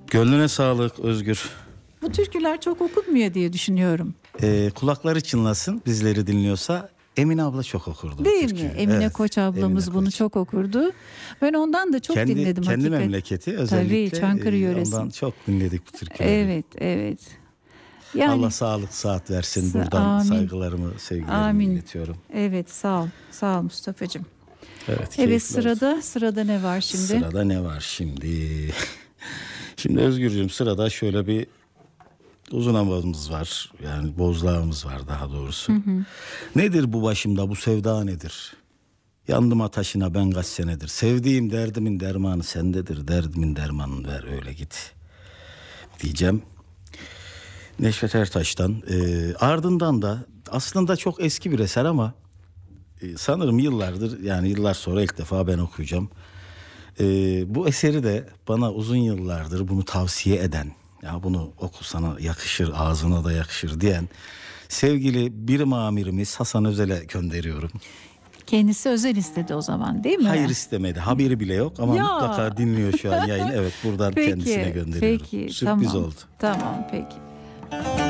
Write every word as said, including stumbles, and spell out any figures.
Gönlüne sağlık Özgür. Bu türküler çok okunmuyor diye düşünüyorum. Ee, kulakları çınlasın, bizleri dinliyorsa. Emine abla çok okurdu. Değil mi? Emine evet, Koç ablamız Emine bunu Koç. çok okurdu. Ben ondan da çok kendi, dinledim kendi hakikaten. memleketi özellikle. Tabii Çankırı e, yöresi. Ondan çok dinledik bu türküleri. Evet, evet. Yani, Allah sağlık sıhhat versin. Sa- Buradan amin. saygılarımı, sevgilerimi Amin. iletiyorum. Evet, sağ ol. Sağ ol Mustafa'cığım. Evet, Evet, keyifli sırada olsun. sırada ne var şimdi? Sırada ne var şimdi? Şimdi Özgürcüğüm, sırada şöyle bir uzun havamız var. Yani bozlağımız var daha doğrusu. Hı hı. Nedir bu başımda bu sevda nedir? Yandım ateşine ben kaç senedir. Sevdiğim derdimin dermanı sendedir. Derdimin dermanını ver öyle git diyeceğim. Neşet Ertaş'tan. E, ardından da aslında çok eski bir eser ama e, sanırım yıllardır, yani yıllar sonra ilk defa ben okuyacağım. E, bu eseri de bana uzun yıllardır bunu tavsiye eden, ya bunu oku sana yakışır, ağzına da yakışır diyen sevgili birim amirimiz Hasan Özel'e gönderiyorum. Kendisi özel istedi o zaman, değil mi? Hayır istemedi. Haberi bile yok ama Ya. mutlaka dinliyor şu an yayını. Evet, buradan Peki, kendisine gönderiyorum. peki, Sürpriz tamam, oldu. Tamam, peki.